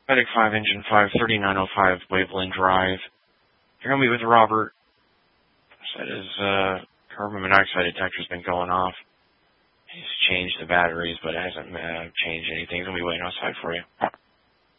Medic 5, Engine 5, 3905 Waveland Drive. You're going to be with Robert. Said his carbon monoxide detector's been going off. He's changed the batteries, but it hasn't changed anything. He's going to be waiting outside for you.